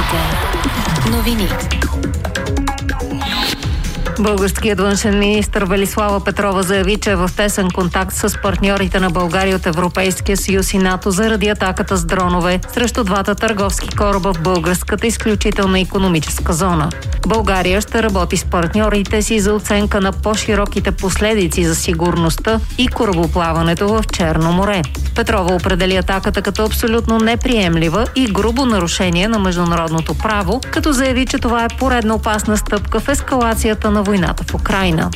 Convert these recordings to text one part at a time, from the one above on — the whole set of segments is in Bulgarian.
Българските новини. Българският външен министър Велислава Петрова заяви, че е в тесен контакт с партньорите на България от Европейския съюз и НАТО заради атаката с дронове срещу двата търговски кораба в българската изключителна икономическа зона. България ще работи с партньорите си за оценка на по-широките последици за сигурността и корабоплаването в Черно море. Петрова определи атаката като абсолютно неприемлива и грубо нарушение на международното право, като заяви, че това е поредна опасна стъпка в ескалацията на войната в Украйна.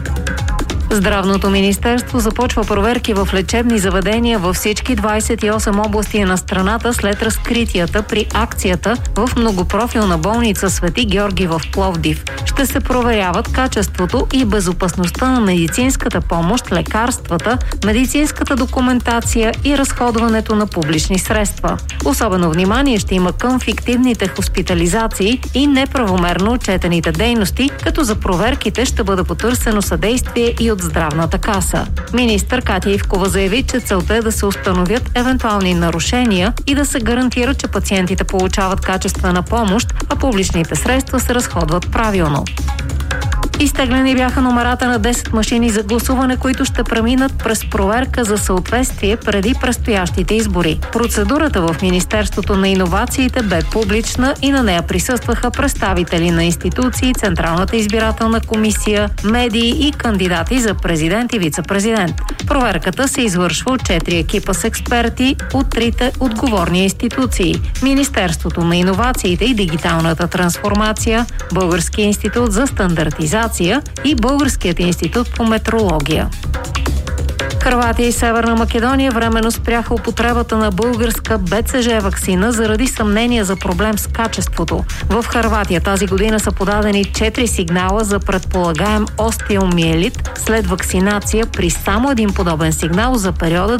Здравното министерство започва проверки в лечебни заведения във всички 28 области на страната след разкритията при акцията в многопрофилна болница Свети Георги в Пловдив. Ще се проверяват качеството и безопасността на медицинската помощ, лекарствата, медицинската документация и разходването на публични средства. Особено внимание ще има към фиктивните хоспитализации и неправомерно отчетените дейности, като за проверките ще бъде потърсено съдействие и от Здравната каса. Министър Катя Ивкова заяви, че целта е да се установят евентуални нарушения и да се гарантира, че пациентите получават качествена помощ, а публичните средства се разходват правилно. Изтеглени бяха номерата на 10 машини за гласуване, които ще преминат през проверка за съответствие преди предстоящите избори. Процедурата в Министерството на иновациите бе публична и на нея присъстваха представители на институции, Централната избирателна комисия, медии и кандидати за президент и вице-президент. Проверката се извършва от 4 екипа с експерти от 3 отговорни институции: Министерството на иновациите и дигиталната трансформация, Българския институт за стандартизация и Българският институт по метрология. Хърватия и Северна Македония временно спряха употребата на българска БЦЖ ваксина заради съмнения за проблем с качеството. В Хърватия тази година са подадени 4 сигнала за предполагаем остеомиелит след вакцинация при само един подобен сигнал за периода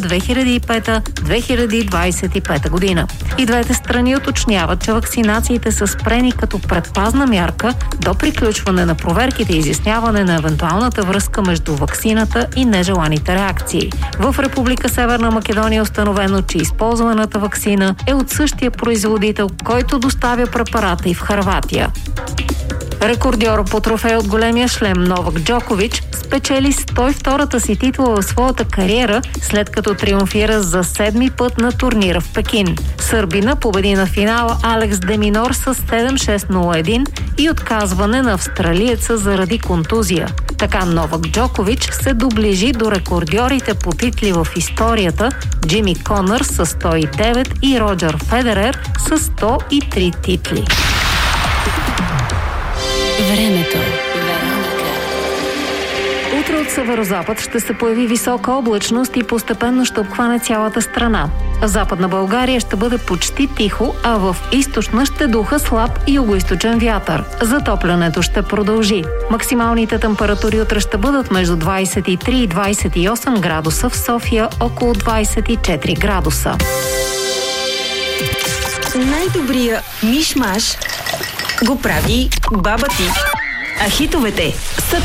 2005-2025 година. И двете страни уточняват, че вакцинациите са спрени като предпазна мярка до приключване на проверките и изясняване на евентуалната връзка между ваксината и нежеланите реакции. В Република Северна Македония е установено, че използваната ваксина е от същия производител, който доставя препарата и в Хърватия. Рекордьор по трофей от големия шлем Новак Джокович спечели 102-та си титла в своята кариера, след като триумфира за 7-ми път на турнира в Пекин. Сърбина победи на финала Алекс Деминор с 7-6-0-1 и отказване на австралиеца заради контузия. Така Новак Джокович се доближи до рекордьорите по титли в историята Джими Конър с 109 и Роджер Федерер с 103 титли. Времето. Утре от северозапад ще се появи висока облачност и постепенно ще обхване цялата страна. В Западна България ще бъде почти тихо, а в източна ще духа слаб и югоизточен вятър. Затоплянето ще продължи. Максималните температури утре ще бъдат между 23 и 28 градуса, в София около 24 градуса. Най-добрия миш-маш го прави баба ти. А хитовете са